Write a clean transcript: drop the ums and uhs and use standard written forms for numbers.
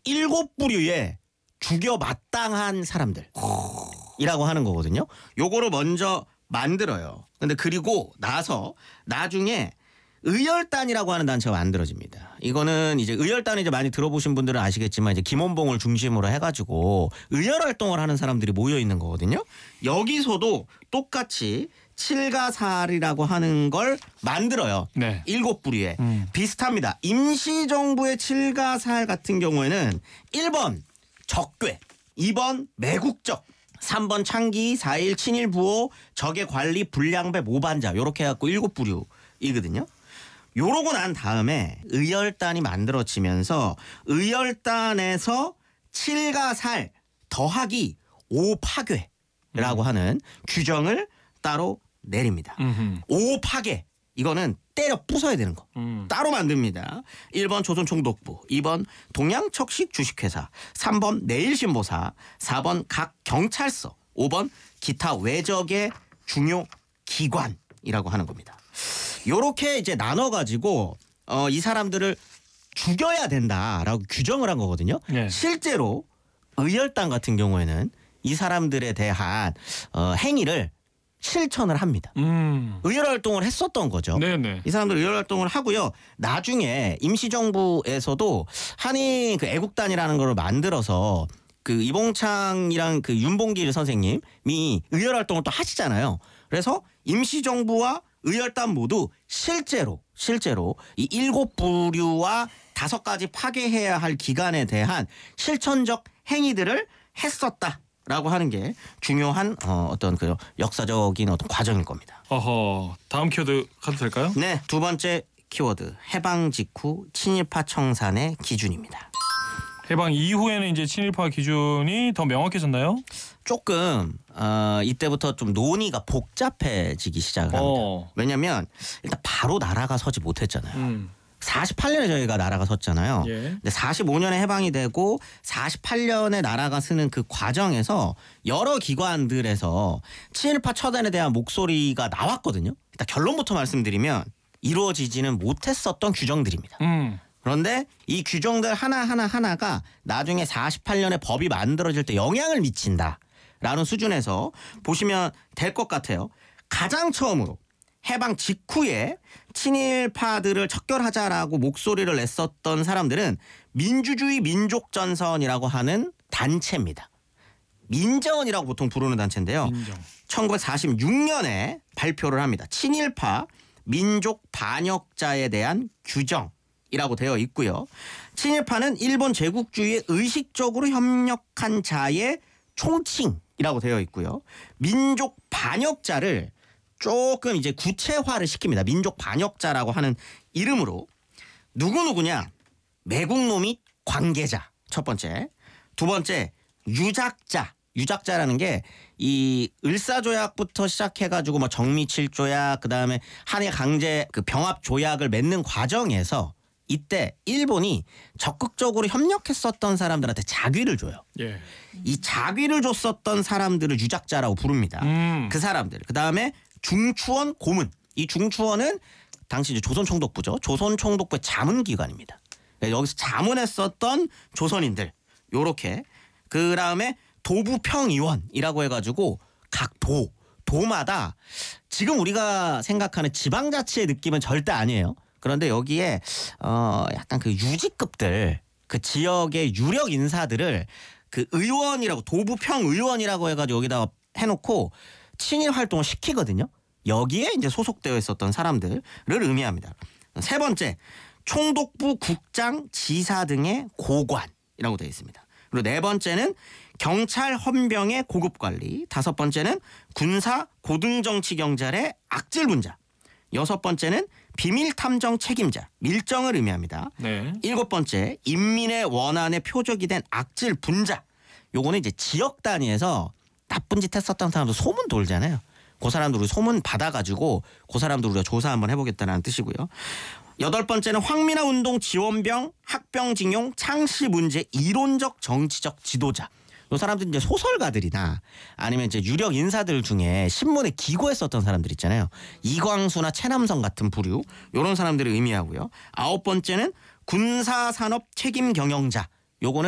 일곱 부류의 죽여 마땅한 사람들이라고 하는 거거든요. 요거를 먼저 만들어요. 근데 그리고 나중에 의열단이라고 하는 단체가 만들어집니다. 이거는 이제 의열단을 이제 많이 들어보신 분들은 아시겠지만 이제 김원봉을 중심으로 해가지고 의열 활동을 하는 사람들이 모여 있는 거거든요. 여기서도 똑같이 칠가살이라고 하는 걸 만들어요. 네. 일곱 부류에 비슷합니다. 임시정부의 칠가살 같은 경우에는 1번 적괴, 2번 매국적, 3번 창기, 4일 친일 부호, 적의 관리, 불량배, 모반자 이렇게 해갖고 일곱 부류이거든요. 요러고 난 다음에 의열단이 만들어지면서 의열단에서 칠가살 더하기 5파괴라고 하는 규정을 따로 내립니다. 5파괴 이거는 때려 부숴야 되는 거 따로 만듭니다. 1번 조선총독부, 2번 동양척식 주식회사, 3번 내일신보사, 4번 각 경찰서, 5번 기타 외적의 중요 기관이라고 하는 겁니다. 요렇게 이제 나눠가지고 이 사람들을 죽여야 된다라고 규정을 한 거거든요. 네. 실제로 의열단 같은 경우에는 이 사람들에 대한 행위를 실천을 합니다. 의열 활동을 했었던 거죠. 네네. 이 사람들 의열 활동을 하고요. 나중에 임시정부에서도 한인 그 애국단이라는 걸 만들어서 그 이봉창이랑 그 윤봉길 선생님이 의열 활동을 또 하시잖아요. 그래서 임시정부와 의열단 모두 실제로 이 일곱 부류와 5가지 파괴해야 할 기관에 대한 실천적 행위들을 했었다라고 하는 게 중요한 어떤 그 역사적인 어떤 과정일 겁니다. 어허, 다음 키워드 가도 될까요? 네, 두 번째 키워드 해방 직후 친일파 청산의 기준입니다. 해방 이후에는 이제 친일파 기준이 더 명확해졌나요? 조금 이때부터 좀 논의가 복잡해지기 시작을 합니다. 왜냐하면 일단 바로 나라가 서지 못했잖아요. 48년에 저희가 나라가 섰잖아요. 예. 근데 45년에 해방이 되고 48년에 나라가 서는 그 과정에서 여러 기관들에서 친일파 처단에 대한 목소리가 나왔거든요. 일단 결론부터 말씀드리면 이루어지지는 못했었던 규정들입니다. 그런데 이 규정들 하나가 나중에 48년에 법이 만들어질 때 영향을 미친다라는 수준에서 보시면 될 것 같아요. 가장 처음으로 해방 직후에 친일파들을 척결하자라고 목소리를 냈었던 사람들은 민주주의 민족전선이라고 하는 단체입니다. 민전이라고 보통 부르는 단체인데요. 민정. 1946년에 발표를 합니다. 친일파 민족 반역자에 대한 규정이라고 되어 있고요. 친일파는 일본 제국주의에 의식적으로 협력한 자의 총칭이라고 되어 있고요. 민족 반역자를 조금 이제 구체화를 시킵니다. 민족 반역자라고 하는 이름으로 누구냐? 매국노 및 관계자 첫 번째. 두 번째 유작자. 유작자라는 게 이 을사조약부터 시작해가지고 뭐 정미칠조약 그다음에 한일 강제 그 병합 조약을 맺는 과정에서 이때 일본이 적극적으로 협력했었던 사람들한테 자귀를 줘요. 예. 이 자귀를 줬었던 사람들을 유작자라고 부릅니다. 그 사람들. 그다음에 중추원 고문. 이 중추원은 당시 이제 조선총독부죠. 조선총독부의 자문기관입니다. 여기서 자문했었던 조선인들. 요렇게. 그다음에 도부평의원이라고 해가지고 각 도마다 지금 우리가 생각하는 지방자치의 느낌은 절대 아니에요. 그런데 여기에 약간 그 유직급들 그 지역의 유력 인사들을 그 의원이라고 도부평의원이라고 해가지고 여기다가 해놓고 친일 활동을 시키거든요. 여기에 이제 소속되어 있었던 사람들을 의미합니다. 세 번째 총독부 국장 지사 등의 고관이라고 되어 있습니다. 그리고 네 번째는 경찰 헌병의 고급관리, 다섯 번째는 군사 고등정치경찰의 악질분자, 여섯 번째는 비밀탐정 책임자, 밀정을 의미합니다. 네. 일곱 번째 인민의 원한의 표적이 된 악질분자. 요거는 이제 지역 단위에서 나쁜 짓 했었던 사람들 소문 돌잖아요. 그 사람들 우리 소문 받아가지고 그 사람들 우리가 조사 한번 해보겠다는 뜻이고요. 여덟 번째는 황미나 운동 지원병, 학병징용, 창시 문제 이론적 정치적 지도자. 이 사람들은 이제 소설가들이나 아니면 이제 유력 인사들 중에 신문에 기고했었던 사람들 있잖아요. 이광수나 최남성 같은 부류 이런 사람들을 의미하고요. 아홉 번째는 군사산업 책임 경영자. 요거는